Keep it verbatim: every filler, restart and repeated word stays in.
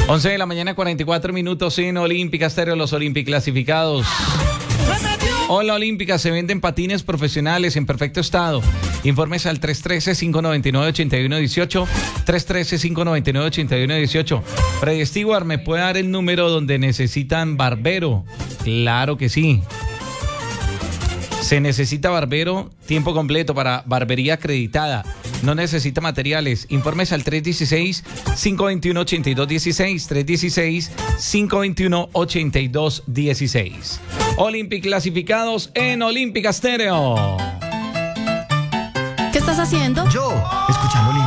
once de la mañana, cuarenta y cuatro minutos en Olímpica Estéreo, los Olímpicos clasificados. Hola Olímpica, se venden patines profesionales en perfecto estado. Informes al tres uno tres, cinco nueve nueve, ocho uno uno ocho, tres uno tres, cinco nueve nueve, ocho uno uno ocho. Freddy Stewart, ¿me puede dar el número donde necesitan barbero? Claro que sí. Se necesita barbero tiempo completo para barbería acreditada. No necesita materiales. Informes al tres uno seis, cinco dos uno, ocho dos uno seis, tres uno seis, cinco dos uno, ocho dos uno seis. Olímpicos clasificados en Olímpica Estéreo. ¿Qué estás haciendo? Yo, escuchando Olímpica.